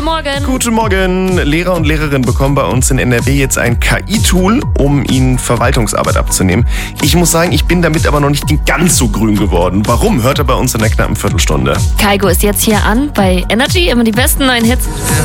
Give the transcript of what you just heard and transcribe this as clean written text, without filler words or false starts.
Morgen. Guten Morgen. Lehrer und Lehrerinnen bekommen bei uns in NRW jetzt ein KI-Tool, um ihnen Verwaltungsarbeit abzunehmen. Ich muss sagen, ich bin damit aber noch nicht ganz so grün geworden. Warum? Hört er bei uns in der knappen Viertelstunde. Kaigo ist jetzt hier an bei Energy, immer die besten neuen Hits.